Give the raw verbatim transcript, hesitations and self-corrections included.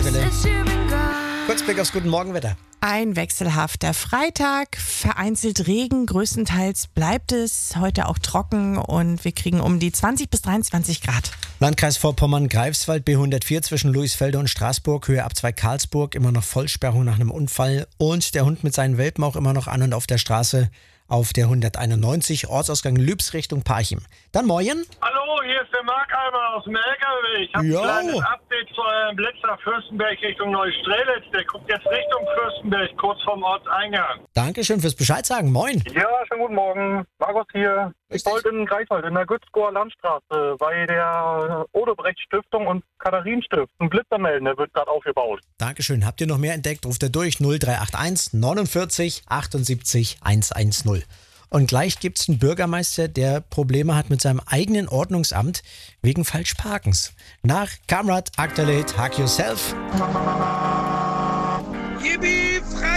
Deutsche Welle. Kurzblick aufs Guten Morgenwetter. Ein wechselhafter Freitag, vereinzelt Regen, größtenteils bleibt es heute auch trocken und wir kriegen um die zwanzig bis dreiundzwanzig Grad. Landkreis Vorpommern-Greifswald B hundertvier zwischen Luisfelde und Straßburg, Höhe ab zwei Karlsburg, immer noch Vollsperrung nach einem Unfall und der Hund mit seinen Welpen auch immer noch an und auf der Straße auf der hunderteinundneunzig, Ortsausgang Lübs Richtung Parchim. Dann Moin. Hallo, hier ist der Mark Almer aus dem L K W. Ich habe Jo. ein kleines Update zu eurem Blitz nach Fürstenberg Richtung Neustrelitz. Der guckt jetzt Richtung Fürstenberg, kurz vorm Ortseingang. Dankeschön fürs Bescheid sagen. Moin. Ja, schönen guten Morgen. Markus hier. Ich Richtig. wollte in Greifswald in der Gützkower Landstraße bei der Odebrecht Stiftung und Katharin Stift einen Blitzer melden. Der wird gerade aufgebaut. Dankeschön. Habt ihr noch mehr entdeckt? Ruft ihr durch null drei acht eins neunundvierzig achtundsiebzig hundertzehn. Und gleich gibt es einen Bürgermeister, der Probleme hat mit seinem eigenen Ordnungsamt wegen Falschparkens. Nach Kamrat Aktalet Hack Yourself. Yippie, frei!